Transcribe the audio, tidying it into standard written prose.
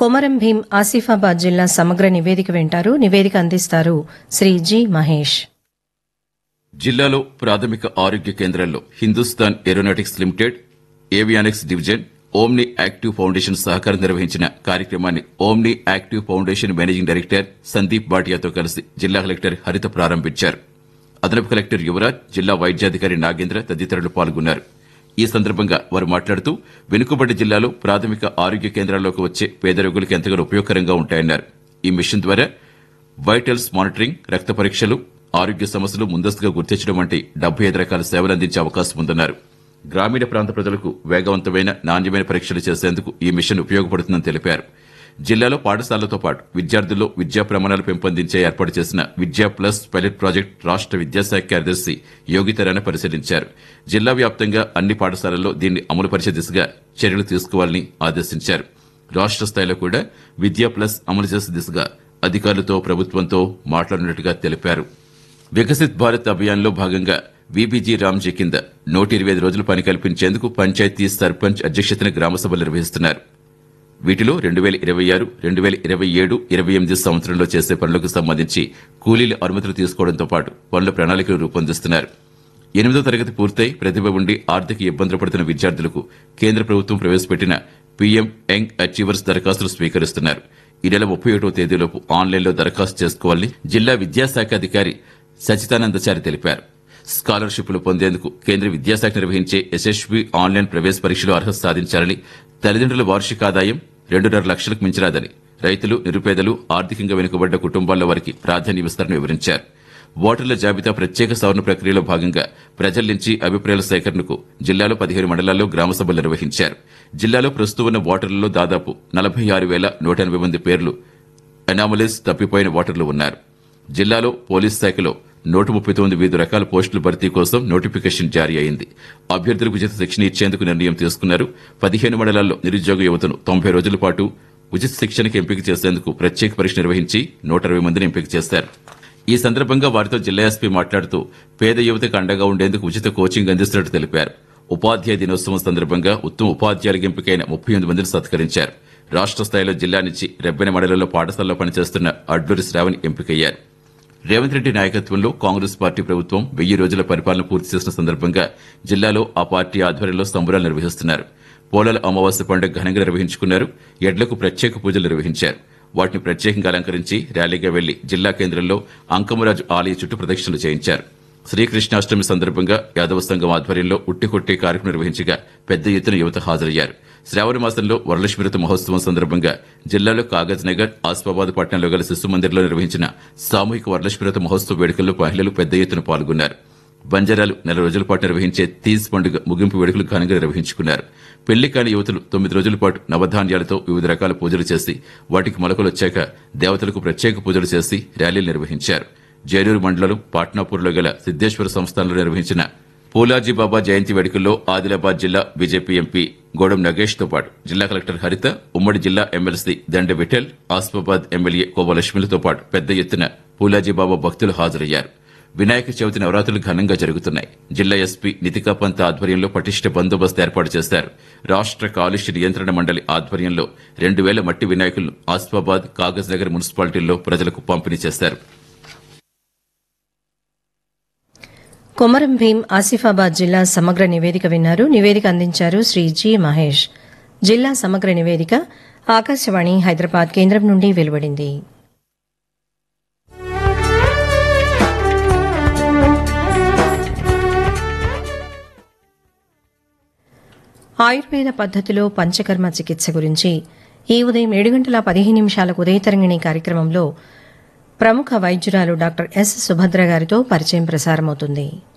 కొమరం భీం ఆసిఫాబాద్ జిల్లా సమగ్ర నివేదిక వింటారు. నివేదిక అందిస్తారు శ్రీ జి మహేష్. జిల్లాలో ప్రాథమిక ఆరోగ్య కేంద్రాల్లో Hindustan aeronautics limited, avionics division, omni active foundation సహకారం నిర్వహించిన కార్యక్రమాన్ని omni active foundation managing director Sandeep భాటియాతో కలిసి జిల్లా కలెక్టర్ హరిత ప్రారంభించారు. అదనపు కలెక్టర్ యువరాజ్, జిల్లా వైద్యాధికారి నాగేంద్ర తదితరులు పాల్గొన్నారు. ఈ సందర్భంగా వారు మాట్లాడుతూ వెనుకబడ్డ జిల్లాలో ప్రాథమిక ఆరోగ్య కేంద్రాల్లోకి వచ్చే పేద రోగులకు ఎంతగానో ఉపయోగకరంగా ఉంటాయన్నారు. ఈ మిషన్ ద్వారా వైటల్స్ మానిటరింగ్, రక్త పరీక్షలు, ఆరోగ్య సమస్యలు ముందస్తుగా గుర్తించడం వంటి 75 రకాల సేవలు అందించే అవకాశం ఉందన్నారు. గ్రామీణ ప్రాంత ప్రజలకు వేగవంతమైన, నాణ్యమైన పరీక్షలు చేసేందుకు ఈ మిషన్ ఉపయోగపడుతుందని తెలిపారు. జిల్లాలో పాఠశాలలతో పాటు విద్యార్థుల్లో విద్యా ప్రమాణాలు పెంపొందించే ఏర్పాటు చేసిన విద్యా ప్లస్ పైలట్ ప్రాజెక్టు రాష్ట విద్యాశాఖ కార్యదర్శి యోగితరాన్ని పరిశీలించారు. జిల్లా వ్యాప్తంగా అన్ని పాఠశాలల్లో దీన్ని అమలుపరిచే దిశగా చర్యలు తీసుకోవాలని ఆదేశించారు. రాష్ట స్థాయిలో కూడా విద్యా ప్లస్ అమలు చేసే దిశగా అధికారులతో, ప్రభుత్వంతో మాట్లాడినట్టుగా తెలిపారు. వికసిత్ భారత్ అభియాన్లో భాగంగా వీబీజీ రామ్జీ కింద 125 రోజులు పని కల్పించేందుకు పంచాయతీ సర్పంచ్ అధ్యక్షతన గ్రామసభలు నిర్వహిస్తున్నారు. వీటిలో 2026, 2027, 28 సంవత్సరంలో చేసే పనులకు సంబంధించి కూలీల అనుమతులు తీసుకోవడంతో పాటు పనుల ప్రణాళికలు రూపొందిస్తున్నారు. 8వ తరగతి పూర్తయి ప్రతిభ ఉండి ఆర్థిక ఇబ్బందులు పడుతున్న విద్యార్థులకు కేంద్ర ప్రభుత్వం ప్రవేశపెట్టిన పీఎం యంగ్ అచీవర్స్ దరఖాస్తులు స్వీకరిస్తున్నారు. ఈ నెల 31వ తేదీలోపు ఆన్లైన్లో దరఖాస్తు చేసుకోవాలని జిల్లా విద్యాశాఖ అధికారి సచితానందచారి తెలిపారు. స్కాలర్షిప్లు పొందేందుకు కేంద్ర విద్యాశాఖ నిర్వహించే యశస్వి ఆన్లైన్ ప్రవేశ పరీక్షలో అర్హత సాధించాలని, తల్లిదండ్రుల వార్షిక ఆదాయం 2.5 లక్షలకు మించరాదని, రైతులు, నిరుపేదలు, ఆర్థికంగా వెనుకబడ్డ కుటుంబాల్లో వారికి ప్రాధాన్యమిస్తారని వివరించారు. ఓటర్ల జాబితా ప్రత్యేక సవరణ ప్రక్రియలో భాగంగా ప్రజల నుంచి అభిప్రాయాల సేకరణకు జిల్లాలో 15 మండలాల్లో గ్రామసభలు నిర్వహించారు. జిల్లాలో ప్రస్తుతం ఉన్న ఓటర్లలో దాదాపు 46,180 మంది పేర్లు అనామలీస్ తప్పిపోయిన ఓటర్లు ఉన్నారు. జిల్లాలో పోలీస్ శాఖలో 139 వివిధ రకాల పోస్టుల భర్తీ కోసం నోటిఫికేషన్ జారీ అయింది. అభ్యర్థులకు ఉచిత శిక్షణ ఇచ్చేందుకు నిర్ణయం తీసుకున్నారు. 15 మండలాల్లో నిరుద్యోగ యువతను 90 రోజుల పాటు ఉచిత శిక్షణకు ఎంపిక చేసేందుకు ప్రత్యేక పరీక్ష నిర్వహించి 160 మందిని ఎంపిక చేశారు. ఈ సందర్భంగా వారితో జిల్లా ఎస్పీ మాట్లాడుతూ పేద యువతకు అండగా ఉండేందుకు ఉచిత కోచింగ్ అందిస్తున్నట్టు తెలిపారు. ఉపాధ్యాయ దినోత్సవం సందర్భంగా ఉత్తమ ఉపాధ్యాయులకు ఎంపికైన 38 మందిని సత్కరించారు. రాష్ట స్థాయిలో జిల్లా నుంచి రెబ్బెన మండలంలో పాఠశాలలో పనిచేస్తున్న అడ్లూరి శ్రావణి ఎంపికయ్యారు. రేవంత్ రెడ్డి నాయకత్వంలో కాంగ్రెస్ పార్టీ ప్రభుత్వం 1000 రోజుల పరిపాలన పూర్తి చేసిన సందర్భంగా జిల్లాలో ఆ పార్టీ ఆధ్వర్యంలో సంబరాలు నిర్వహిస్తున్నారు. పోలాల అమావాస్య పండుగ ఘనంగా నిర్వహించుకున్నారు. ఎడ్లకు ప్రత్యేక పూజలు నిర్వహించారు. వాటిని ప్రత్యేకంగా అలంకరించి ర్యాలీగా వెళ్లి జిల్లా కేంద్రంలో అంకమరాజు ఆలయ చుట్టూ ప్రదక్షిణలు చేయించారు. శ్రీకృష్ణాష్టమి సందర్భంగా యాదవ సంఘం ఆధ్వర్యంలో ఉట్టికొట్టే కార్యక్రమం నిర్వహించగా పెద్ద ఎత్తున యువత హాజరయ్యారు. శ్రావణ మాసంలో వరలక్ష్మి వ్రత మహోత్సవం సందర్భంగా జిల్లాలో కాగజ్ నగర్, ఆసిఫాబాద్ పట్టణంలో గల శిశు మందిర్లో నిర్వహించిన సామూహిక వరలక్ష్మి వ్రత మహోత్సవ వేడుకల్లో మహిళలు పెద్ద ఎత్తున పాల్గొన్నారు. బంజారాలు నెల రోజుల పాటు నిర్వహించే తీజ్ పండుగ ముగింపు వేడుకలు ఘనంగా నిర్వహించుకున్నారు. పెళ్లి కాని యువతులు 9 రోజుల పాటు నవధాన్యాలతో వివిధ రకాల పూజలు చేసి వాటికి మొలకలు వచ్చాక దేవతలకు ప్రత్యేక పూజలు చేసి ర్యాలీలు నిర్వహించారు. జైనూరు మండలం పాట్నాపూర్లో గల సిద్దేశ్వర సంస్థానంలో నిర్వహించిన పూలాజీ బాబా జయంతి వేడుకల్లో ఆదిలాబాద్ జిల్లా బీజేపీ ఎంపీ గోడం నగేష్ తో పాటు జిల్లా కలెక్టర్ హరిత, ఉమ్మడి జిల్లా ఎమ్మెల్సీ దండ విఠల్, ఆసిఫాబాద్ ఎమ్మెల్యే కోవలక్ష్మిలతో పాటు పెద్ద ఎత్తున పూలాజీ బాబా భక్తులు హాజరయ్యారు. వినాయక చవితి నవరాత్రులు ఘనంగా జరుగుతున్నాయి. జిల్లా ఎస్పీ నితికా పంత్ ఆధ్వర్యంలో పటిష్ట బందోబస్తు ఏర్పాటు చేశారు. రాష్ట కాలుష్య నియంత్రణ మండలి ఆధ్వర్యంలో 2000 మట్టి వినాయకులను ఆసిఫాబాద్, కాగజ్ నగర్ మున్సిపాలిటీల్లో ప్రజలకు పంపిణీ చేశారు. కొమరం భీం ఆసిఫాబాద్ జిల్లా సమగ్ర నివేదిక విన్నారు. నివేదిక అందించారు శ్రీ జి మహేష్. జిల్లా సమగ్ర నివేదిక ఆకాశవాణి హైదరాబాద్ కేంద్రం నుండి వెలువడింది. ఆయుర్వేద పద్దతిలో పంచకర్మ చికిత్స గురించి ఈ ఉదయం 7:15 ఉదయతరంగిణి కార్యక్రమంలో ప్రముఖ వైద్యురాలు డాక్టర్ ఎస్ సుభద్ర గారితో పరిచయం ప్రసారమవుతుంది.